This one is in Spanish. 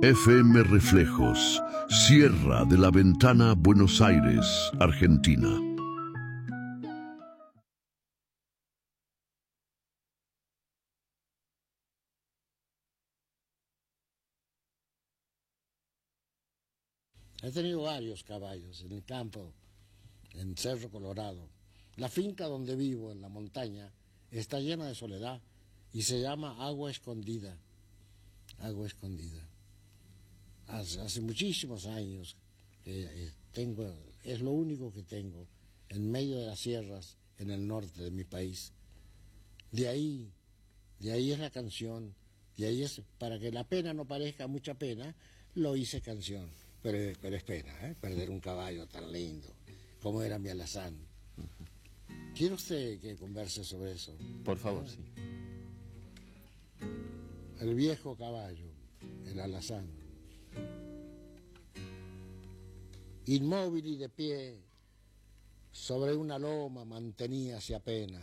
FM Reflejos, Sierra de la Ventana, Buenos Aires, Argentina. He tenido varios caballos en el campo, en Cerro Colorado. La finca donde vivo, en la montaña, está llena de soledad y se llama Agua Escondida. Agua Escondida. Hace muchísimos años que es lo único que tengo en medio de las sierras en el norte de mi país. De ahí es la canción, de ahí es, para que la pena no parezca mucha pena, lo hice canción. Pero es pena, perder un caballo tan lindo como era mi alazán. ¿Quiere usted que converse sobre eso? Por favor, sí. El viejo caballo, el alazán, inmóvil y de pie, sobre una loma manteníase apenas